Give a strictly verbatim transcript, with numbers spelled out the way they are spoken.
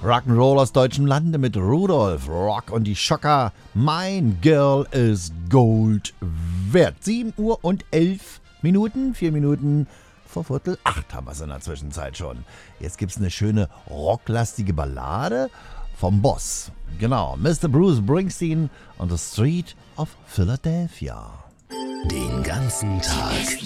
Rock'n'Roll aus deutschem Lande mit Rudolf Rock und die Schocker. Mein Girl is Gold wert. sieben Uhr und elf Minuten, vier Minuten vor Viertel acht haben wir es in der Zwischenzeit schon. Jetzt gibt's eine schöne rocklastige Ballade vom Boss. Genau, Mister Bruce Springsteen on the Street of Philadelphia. Den ganzen Tag